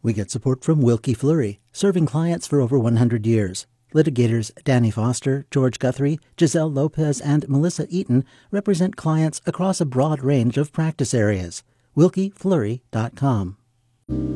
We get support from Wilkie Fleury, serving clients for over 100 years. Litigators Danny Foster, George Guthrie, Giselle Lopez, and Melissa Eaton represent clients across a broad range of practice areas. WilkieFleury.com.